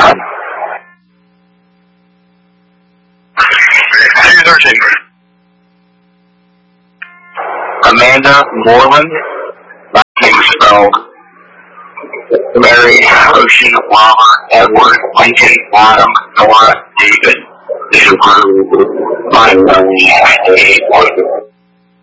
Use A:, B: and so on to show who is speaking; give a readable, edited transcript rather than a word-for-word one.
A: Amanda Moreland, last name spelled Mary, Ocean, Robert, Edward, Lincoln, Adam, Nora, David. Date of birth, 5/1/1981.